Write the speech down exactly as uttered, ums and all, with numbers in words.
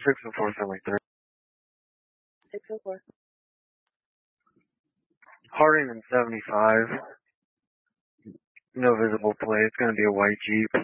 six and four, something like that. Six and four. Harding and seventy-five. No visible plate. It's going to be a white Jeep.